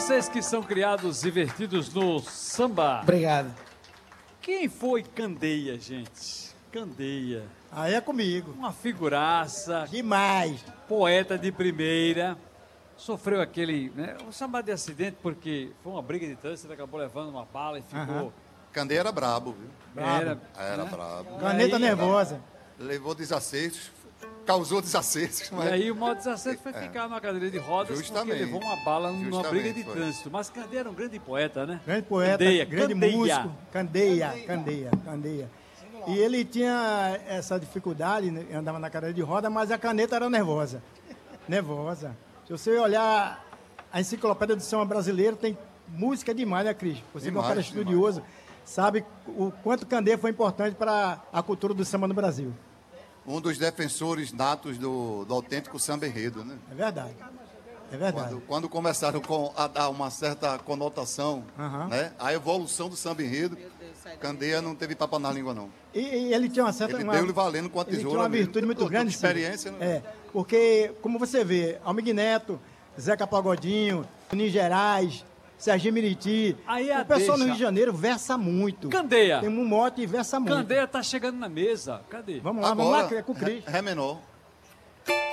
Vocês que são criados e vertidos no samba. Obrigado. Quem foi Candeia, gente? Candeia. Aí é comigo. Uma figuraça, Demais. poeta de primeira. Sofreu aquele, né? Vou chamar de acidente porque foi uma briga de trânsito, ele acabou levando uma bala e ficou... Aham. Candeia era brabo, viu? Era né? brabo. Caneta aí, nervosa. Levou desacertos, causou desacertos. E Mas... aí o maior desacerto foi ficar numa cadeira de rodas Justamente. porque levou uma bala numa Justamente, briga de foi. trânsito. Mas Candeia era um grande poeta, né? Grande poeta, Candeia, grande Candeia. músico. Candeia. E ele tinha essa dificuldade, né? Andava na cadeira de roda, mas a caneta era nervosa. Nervosa. Se você olhar a enciclopédia do samba brasileiro, tem música demais, né, Cris? Você que é um cara estudioso, sabe o quanto Candeia foi importante para a cultura do samba no Brasil. Um dos defensores natos do autêntico samba enredo, né? É verdade. É verdade. Quando começaram a dar uma certa conotação, Aham. né? A evolução do samba enredo, Candeia não teve tapa na língua, não. E ele tinha uma certa... Ele deu-lhe valendo com a Ele tesoura. tinha uma mesmo. virtude muito Tudo grande. experiência, Ciro. né? É, porque, como você vê, Almig Neto, Zeca Pagodinho, Juninho Gerais, Serginho Meriti, Aí a o pessoal no deixa. Rio de Janeiro versa muito. Candeia. Tem um mote e versa muito. Candeia tá chegando na mesa. Cadê? Vamos lá, Agora, é com o Cris. Ré menor.